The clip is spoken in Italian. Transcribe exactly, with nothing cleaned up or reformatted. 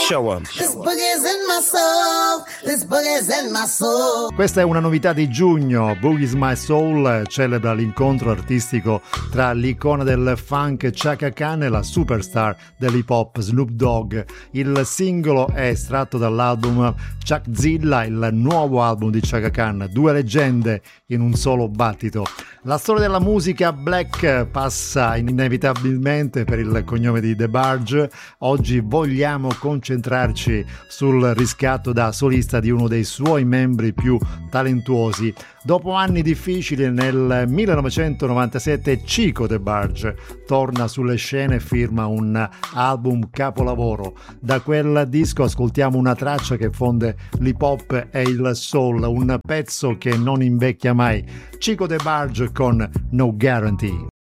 Show 'em. This boogie's in my soul. This boogie's in my soul. Questa è una novità di giugno. Boogie's My Soul celebra l'incontro artistico tra l'icona del funk Chaka Khan e la superstar dell'hip hop Snoop Dogg. Il singolo è estratto dall'album Chuckzilla, il nuovo album di Chaka Khan, due leggende in un solo battito. La storia della musica black passa inevitabilmente per il cognome di DeBarge. Oggi vogliamo concentrarci sul riscatto da solista di uno dei suoi membri più talentuosi. Dopo anni difficili, nel millenovecentonovantasette Chico DeBarge torna sulle scene e firma un album capolavoro. Da quel disco ascoltiamo una traccia che fonde l'hip hop e il soul, un pezzo che non invecchia mai. Chico DeBarge con No Guarantee.